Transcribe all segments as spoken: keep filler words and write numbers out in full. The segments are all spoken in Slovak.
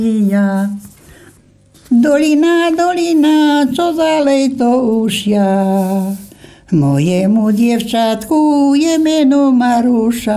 Ja. Dolina, dolina, čo zalej to už ja. Mojemu dievčatku je meno Maruša.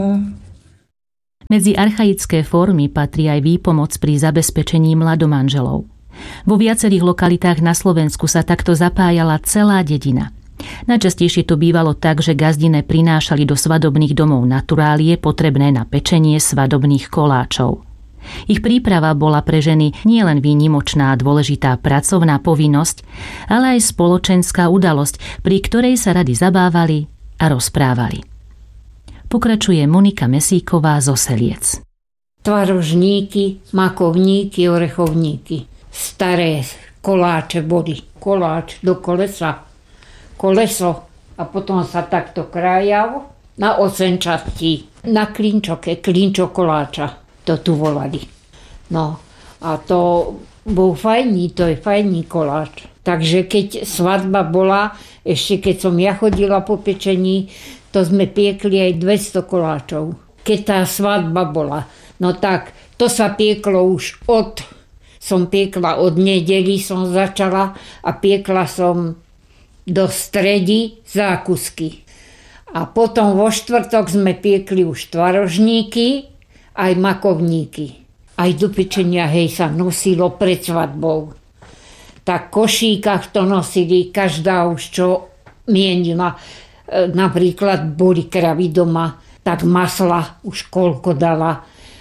Medzi archaické formy patrí aj výpomoc pri zabezpečení mladomanželov. Vo viacerých lokalitách na Slovensku sa takto zapájala celá dedina. Najčastejšie to bývalo tak, že gazdine prinášali do svadobných domov naturálie potrebné na pečenie svadobných koláčov. Ich príprava bola pre ženy nielen výnimočná a dôležitá pracovná povinnosť, ale aj spoločenská udalosť, pri ktorej sa rady zabávali a rozprávali. Pokračuje Monika Mesíková zo Seliec. Tvarožníky, makovníky, orechovníky. Staré koláče boli. Koláč do kolesa. Koleso. A potom sa takto krájal na osem častí. Na klinčoke, klinčo koláča. To tu volali. No a to bol fajný, to je fajný koláč. Takže keď svadba bola, ešte keď som ja chodila po pečení, to sme piekli aj dvesto koláčov. Keď tá svadba bola, no tak to sa pieklo už od, som piekla od nedeli, som začala a piekla som do stredy zákusky. A potom vo štvrtok sme piekli už tvarožníky, aj makovníky. Aj do pečenia, hej, sa nosilo pred svadbou. Tak v košíkach to nosili, každá už čo mienila. Napríklad boli kravy doma, tak masla už koľko dala.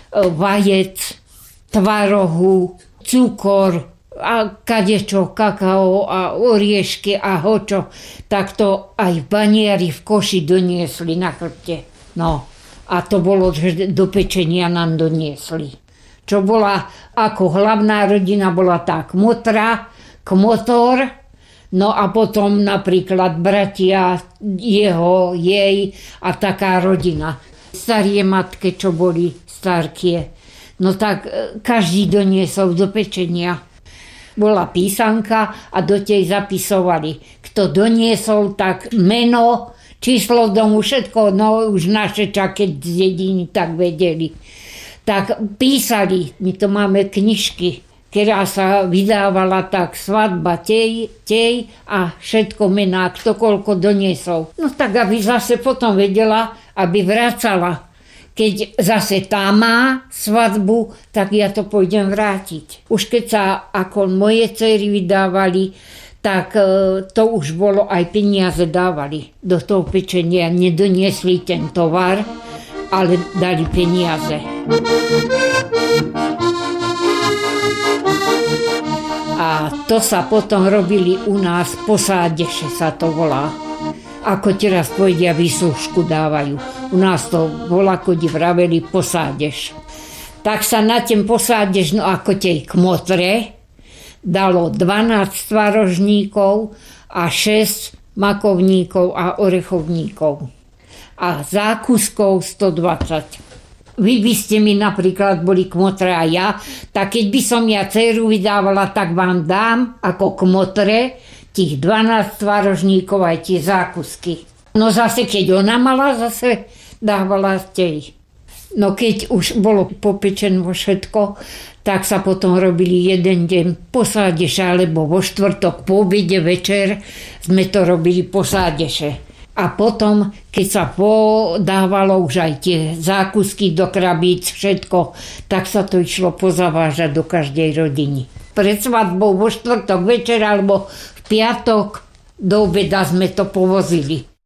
Vajec, tvarohu, cukor a kadečo, kakao a oriešky a hočo. Tak to aj baniari v koši doniesli na chrbte. No. A to bolo, že do pečenia nám doniesli. Čo bola, ako hlavná rodina bola tá kmotra, kmotor, no a potom napríklad bratia jeho, jej a taká rodina. Starie matke, čo boli starkie. No tak každý doniesol do pečenia. Bola písanka a do tej zapisovali. Kto doniesol, tak meno, číslo domu, všetko, no už naše čaky z dediny tak vedeli. Tak písali, my to máme knižky, ktorá sa vydávala tak svadba tej, tej a všetko mená, kto koľko doniesol. No tak, aby zase potom vedela, aby vracala. Keď zase tá má svadbu, tak ja to pôjdem vrátiť. Už keď sa ako moje dcery vydávali, tak to už bolo, aj peniaze dávali do toho pečenia. Nedoniesli ten tovar, ale dali peniaze. A to sa potom robili u nás, posádeše sa to volá. Ako teraz povedia, výslužku dávajú. U nás to volá, kodi vraveli posádeš. Tak sa na ten posádeš, no ako tej kmotre, dalo dvanásť tvarožníkov a šesť makovníkov a orechovníkov. A zákuskov sto dvadsať. Vy by ste mi napríklad boli kmotre a ja, tak keď by som ja dceru vydávala, tak vám dám ako kmotre tých dvanásť tvarožníkov aj tie zákusky. No zase keď ona mala, zase dávala tej. No keď už bolo popečené všetko, tak sa potom robili jeden deň posádeše, alebo vo štvrtok po obede večer sme to robili posádeše. A potom, keď sa podávalo už aj tie zákusky do krabíc, všetko, tak sa to išlo pozavážať do každej rodiny. Pred svadbou vo štvrtok večer alebo v piatok do obeda sme to povozili.